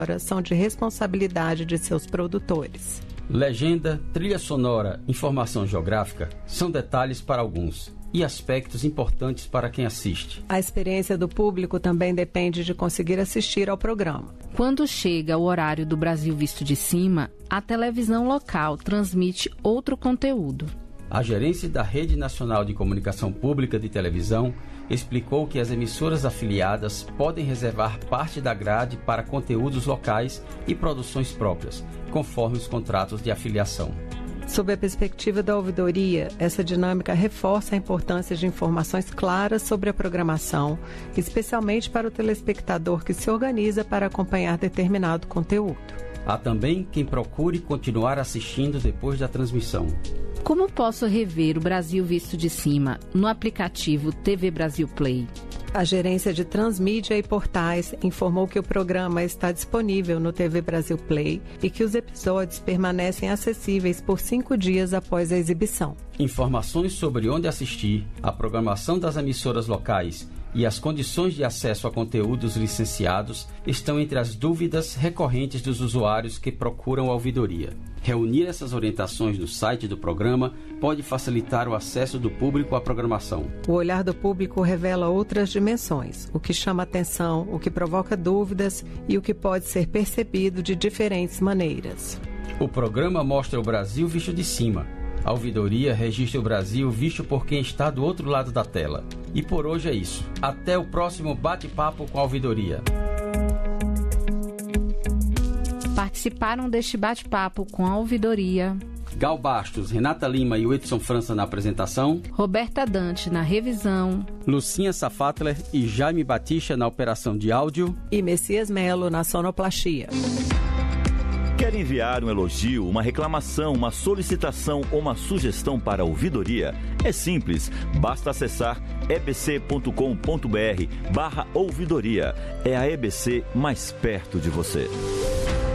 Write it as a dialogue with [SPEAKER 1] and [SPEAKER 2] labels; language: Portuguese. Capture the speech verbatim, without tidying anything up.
[SPEAKER 1] são de responsabilidade de seus produtores.
[SPEAKER 2] Legenda, trilha sonora, informação geográfica são detalhes para alguns e aspectos importantes para quem assiste.
[SPEAKER 1] A experiência do público também depende de conseguir assistir ao programa.
[SPEAKER 3] Quando chega o horário do Brasil Visto de Cima, a televisão local transmite outro conteúdo.
[SPEAKER 2] A gerência da Rede Nacional de Comunicação Pública de Televisão explicou que as emissoras afiliadas podem reservar parte da grade para conteúdos locais e produções próprias, conforme os contratos de afiliação.
[SPEAKER 1] Sob a perspectiva da ouvidoria, essa dinâmica reforça a importância de informações claras sobre a programação, especialmente para o telespectador que se organiza para acompanhar determinado conteúdo.
[SPEAKER 2] Há também quem procure continuar assistindo depois da transmissão.
[SPEAKER 3] Como posso rever o Brasil Visto de Cima no aplicativo T V Brasil Play?
[SPEAKER 1] A gerência de Transmídia e Portais informou que o programa está disponível no T V Brasil Play e que os episódios permanecem acessíveis por cinco dias após a exibição.
[SPEAKER 2] Informações sobre onde assistir, a programação das emissoras locais e as condições de acesso a conteúdos licenciados estão entre as dúvidas recorrentes dos usuários que procuram a ouvidoria. Reunir essas orientações no site do programa pode facilitar o acesso do público à programação.
[SPEAKER 1] O olhar do público revela outras dimensões, o que chama atenção, o que provoca dúvidas e o que pode ser percebido de diferentes maneiras.
[SPEAKER 2] O programa mostra o Brasil visto de cima. A ouvidoria registra o Brasil visto por quem está do outro lado da tela. E por hoje é isso. Até o próximo bate-papo com a ouvidoria.
[SPEAKER 3] Participaram deste bate-papo com a ouvidoria
[SPEAKER 2] Gal Bastos, Renata Lima e Edson França na apresentação,
[SPEAKER 3] Roberta Dante na revisão,
[SPEAKER 2] Lucinha Safatler e Jaime Batista na operação de áudio
[SPEAKER 1] e Messias Melo na sonoplastia.
[SPEAKER 4] Quer enviar um elogio, uma reclamação, uma solicitação ou uma sugestão para a ouvidoria? É simples, basta acessar ebc.com.br barra ouvidoria. É a E B C mais perto de você.